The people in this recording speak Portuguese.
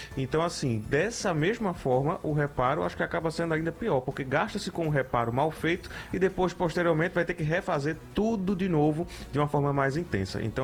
Então, assim, dessa mesma forma, o reparo acho que acaba sendo ainda pior, porque gasta-se com um reparo mal feito e depois, posteriormente, vai ter que refazer tudo de novo de uma forma mais intensa. Então,